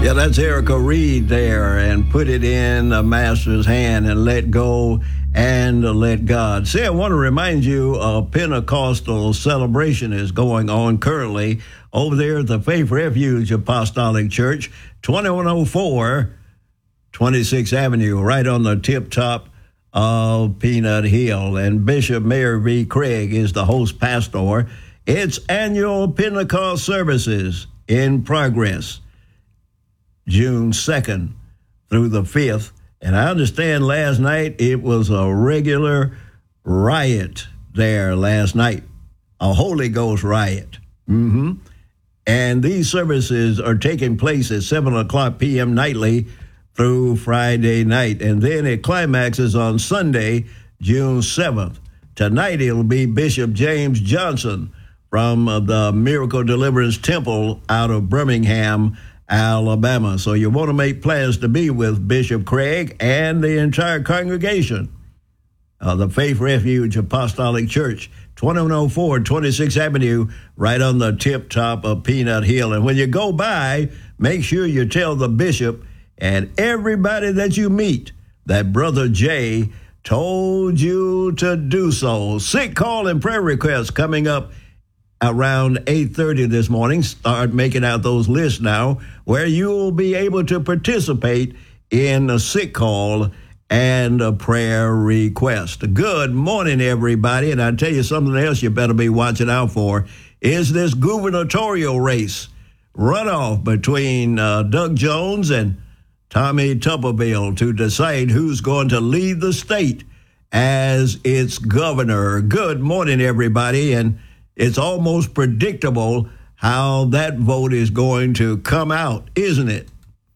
Yeah, that's Erica Reed there, and put it in the master's hand and let go and let God. See, I want to remind you a Pentecostal celebration is going on currently over there at the Faith Refuge Apostolic Church, 2104 26th Avenue, right on the tip top of Peanut Hill. And Bishop Mary V. Craig is the host pastor. It's annual Pentecost services in progress, June 2nd through the 5th. And I understand last night it was a regular riot there last night, a Holy Ghost riot. And these services are taking place at 7 o'clock p.m. nightly through Friday night. And then it climaxes on Sunday, June 7th. Tonight it'll be Bishop James Johnson from the Miracle Deliverance Temple out of Birmingham, Alabama. So you want to make plans to be with Bishop Craig and the entire congregation. The Faith Refuge Apostolic Church, 2104 26th Avenue, right on the tip top of Peanut Hill. And when you go by, make sure you tell the bishop and everybody that you meet that Brother Jay told you to do so. Sick call and prayer requests coming up around 8:30 this morning. Start making out those lists now where you will be able to participate in a sick call and a prayer request. Good morning, everybody. And I'll tell you something else you better be watching out for is this gubernatorial race runoff between Doug Jones and Tommy Tuberville to decide who's going to lead the state as its governor. Good morning, everybody. And it's almost predictable how that vote is going to come out, isn't it?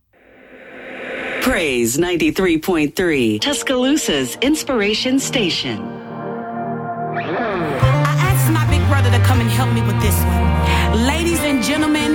Praise 93.3, Tuscaloosa's Inspiration Station. I asked my big brother to come and help me with this one. Ladies and gentlemen,